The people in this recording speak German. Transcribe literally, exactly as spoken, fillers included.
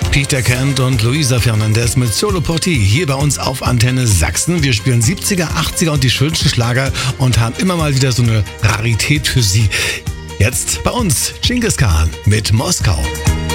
Peter Kent und Luisa Fernandez mit Solo Porti hier bei uns auf Antenne Sachsen. Wir spielen siebziger, achtziger und die schönsten Schlager und haben immer mal wieder so eine Rarität für Sie. Jetzt bei uns Genghis Khan mit Moskau.